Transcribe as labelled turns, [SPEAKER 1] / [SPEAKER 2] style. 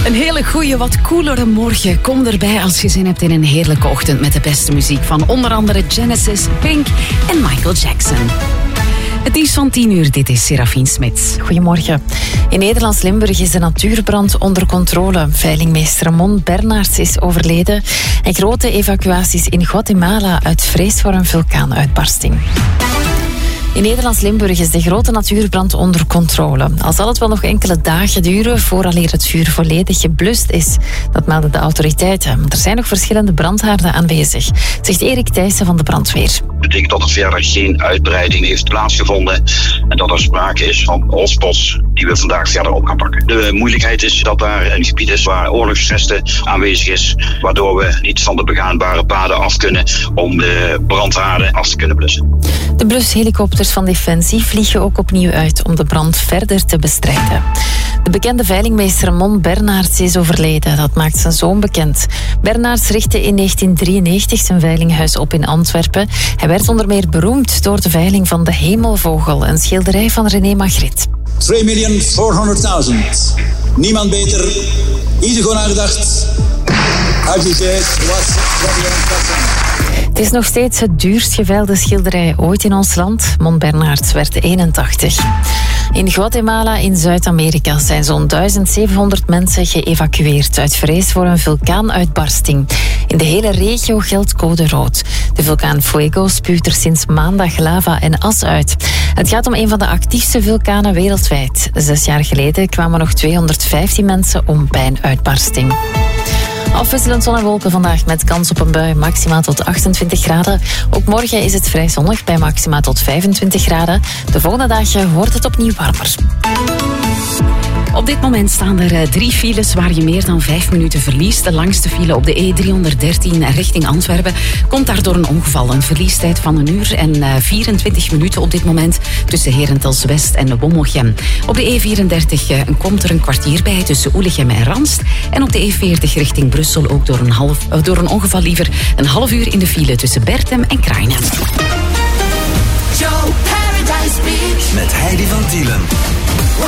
[SPEAKER 1] Een hele goeie, wat coolere morgen. Kom erbij als je zin hebt in een heerlijke ochtend met de beste muziek van onder andere Genesis, Pink en Michael Jackson. Het nieuws van 10 uur, dit is Serafien Smits.
[SPEAKER 2] Goedemorgen. In Nederlands-Limburg is de natuurbrand onder controle. Veilingmeester Ramon Bernards is overleden. En grote evacuaties in Guatemala uit vrees voor een vulkaanuitbarsting. In Nederlands-Limburg is de grote natuurbrand onder controle. Al zal het wel nog enkele dagen duren vooraleer het vuur volledig geblust is. Dat melden de autoriteiten. Er zijn nog verschillende brandhaarden aanwezig, zegt Erik Thijssen van de brandweer.
[SPEAKER 3] Dat betekent dat er verder geen uitbreiding heeft plaatsgevonden en dat er sprake is van hotspots die we vandaag verder op gaan pakken. De moeilijkheid is dat daar een gebied is waar oorlogsresten aanwezig is, waardoor we niet van de begaanbare paden af kunnen om de brandhaarden af te kunnen blussen.
[SPEAKER 2] De blushelikopters van Defensie vliegen ook opnieuw uit om de brand verder te bestrijden. De bekende veilingmeester Ramon Bernards is overleden. Dat maakt zijn zoon bekend. Bernards richtte in 1993 zijn veilinghuis op in Antwerpen. Hij werd onder meer beroemd door de veiling van de Hemelvogel, een schilderij van René Magritte.
[SPEAKER 4] 3.400.000. Niemand beter. Ieder gewoon aangedacht. Uitgezet was
[SPEAKER 2] Het is nog steeds het duurst geveilde schilderij ooit in ons land. Mon Bernards werd 81. In Guatemala in Zuid-Amerika zijn zo'n 1700 mensen geëvacueerd uit vrees voor een vulkaanuitbarsting. In de hele regio geldt code rood. De vulkaan Fuego spuwt er sinds maandag lava en as uit. Het gaat om een van de actiefste vulkanen wereldwijd. 6 jaar geleden kwamen nog 215 mensen om bij een uitbarsting. Afwisselend zon en wolken vandaag met kans op een bui, maximaal tot 28 graden. Ook morgen is het vrij zonnig bij maximaal tot 25 graden. De volgende dagen wordt het opnieuw warmer.
[SPEAKER 1] Op dit moment staan er 3 files waar je meer dan 5 minuten verliest. De langste file op de E313 richting Antwerpen komt daardoor een ongeval. Een verliestijd van 1 uur en 24 minuten op dit moment tussen Herentals West en Wommelgem. Op de E34 komt er een kwartier bij tussen Oelegem en Ranst. En op de E40 richting Brussel ook door een ongeval liever een half uur in de file tussen Berchem en Kruinen.
[SPEAKER 5] Met Heidi van Tielen.